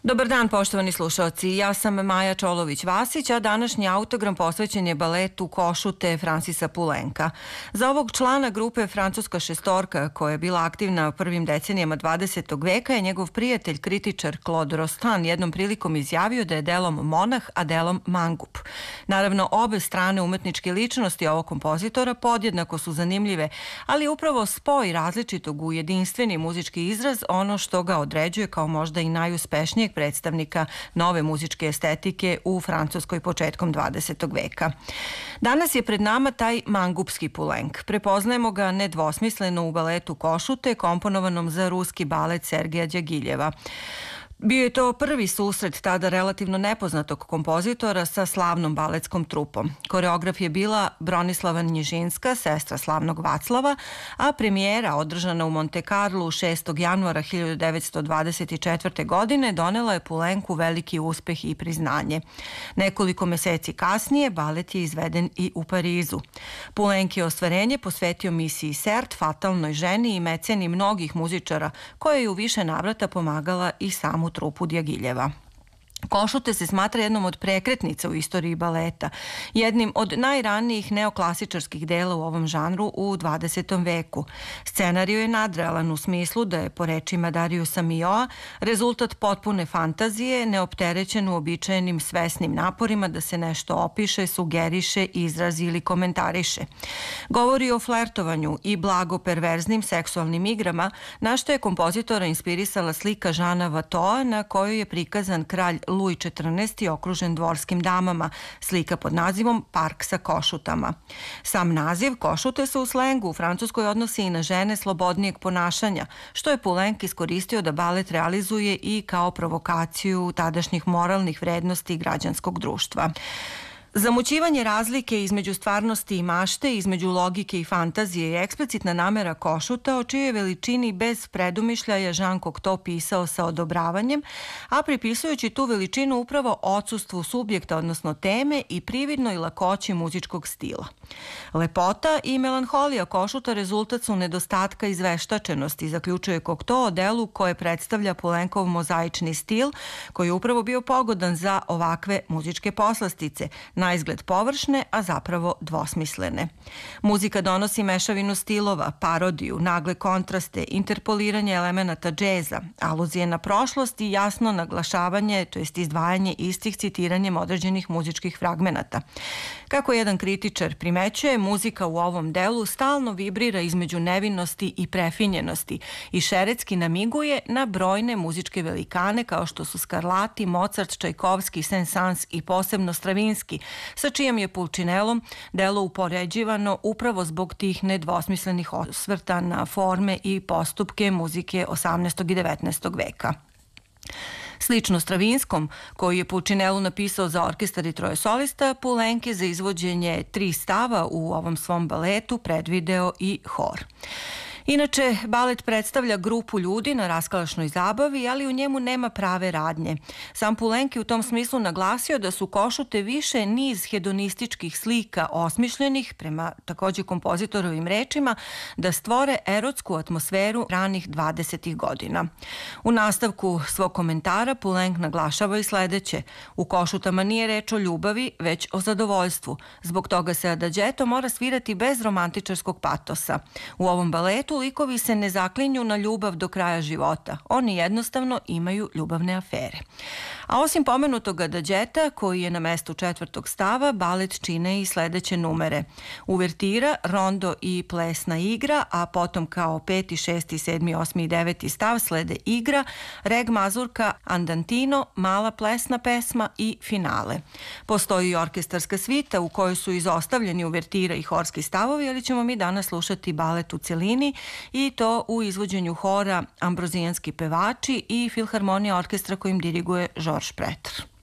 Dobar dan, poštovani slušalci. Ja sam Maja Čolović-Vasić, a današnji autogram posvećen je baletu Košute Francisa Poulenca. Za ovog člana grupe Francuska šestorka, koja je bila aktivna u prvim decenijama 20. veka, je njegov prijatelj, kritičar Claude Rostand jednom prilikom izjavio da je delom monah, a delom mangup. Naravno, obe strane umetničke ličnosti ovog kompozitora podjednako su zanimljive, ali upravo spoj različitog u jedinstveni muzički izraz ono što ga određuje kao možda i najuspešnijeg predstavnika nove muzičke estetike u Francuskoj početkom 20. veka. Danas je pred nama taj mangupski Poulenc. Prepoznajemo ga nedvosmisleno u baletu Košute, komponovanom za ruski balet Sergeja Djagiljeva. Bio je to prvi susret tada relativno nepoznatog kompozitora sa slavnom baletskom trupom. Koreograf je bila Bronislava Njižinska, sestra slavnog Vaclava, a premijera održana u Monte Carlu 6. januara 1924. godine donela je Poulencu veliki uspeh i priznanje. Nekoliko meseci kasnije balet je izveden i u Parizu. Poulenc je ostvarenje posvetio misiji Sert, fatalnoj ženi i meceni mnogih muzičara, koja je u više navrata pomagala i samu trupu Djagiljeva. Košute se smatra jednom od prekretnica u istoriji baleta, jednim od najranijih neoklasičarskih dela u ovom žanru u 20. veku. Scenariju je nadrealan u smislu da je, po rečima Dariusa Milhaua, rezultat potpune fantazije, neopterećen uobičajenim svesnim naporima da se nešto opiše, sugeriše, izrazi ili komentariše. Govori o flertovanju i blago perverznim seksualnim igrama, na što je kompozitora inspirisala slika Žana Vatoa, na kojoj je prikazan kralj Louis XIV. Okružen dvorskim damama, slika pod nazivom Park sa košutama. Sam naziv košute se u slengu u Francuskoj odnosi i na žene slobodnijeg ponašanja, što je Poulenc iskoristio da balet realizuje i kao provokaciju tadašnjih moralnih vrednosti građanskog društva. Zamućivanje razlike između stvarnosti i mašte, između logike i fantazije je eksplicitna namera Košuta, o čijoj veličini bez predumišljaja Jean Cocteau pisao sa odobravanjem, a pripisujući tu veličinu upravo odsustvu subjekta, odnosno teme, i prividnoj lakoći muzičkog stila. Lepota i melanholija Košuta rezultat su nedostatka izveštačenosti, zaključuje Cocteau o delu koje predstavlja Poulencov mozaični stil, koji je upravo bio pogodan za ovakve muzičke poslastice, na izgled površne, a zapravo dvosmislene. Muzika donosi mešavinu stilova, parodiju, nagle kontraste, interpoliranje elemenata džeza, aluzije na prošlost i jasno naglašavanje, to jest izdvajanje istih citiranjem određenih muzičkih fragmenata. Kako jedan kritičar primećuje, muzika u ovom delu stalno vibrira između nevinnosti i prefinjenosti i šeretski namiguje na brojne muzičke velikane kao što su Scarlatti, Mozart, Čajkovski, Saint-Saëns i posebno Stravinski, sa čijim je Pulcinellom delo upoređivano upravo zbog tih nedvosmislenih osvrta na forme i postupke muzike 18. i 19. veka. Slično Stravinskom, koji je Pulcinellu napisao za orkestar i troje solista, Poulenc je za izvođenje 3 stava u ovom svom baletu predvideo i hor. Inače, balet predstavlja grupu ljudi na raskalašnoj zabavi, ali u njemu nema prave radnje. Sam Poulenc je u tom smislu naglasio da su Košute više niz hedonističkih slika osmišljenih, prema takođe kompozitorovim rečima, da stvore erotsku atmosferu ranih 20. godina. U nastavku svog komentara Poulenc naglašava i sledeće: u Košutama nije reč o ljubavi, već o zadovoljstvu. Zbog toga se adađeto mora svirati bez romantičarskog patosa. U ovom baletu likovi se ne zaklinju na ljubav do kraja života. Oni jednostavno imaju ljubavne afere. A osim pomenutog adađeta, koji je na mestu 4. stava, balet čine i sledeće numere: uvertira, rondo i plesna igra, a potom kao 5., 6., 7., 8. i 9. stav slede igra, reg mazurka, andantino, mala plesna pesma i finale. Postoji i orkestarska svita u kojoj su izostavljeni uvertira i horski stavovi, ali ćemo mi danas slušati balet u celini, i to u izvođenju hora Ambrozijanski pevači i Filharmonija orkestra kojim diriguje Georges Pretre.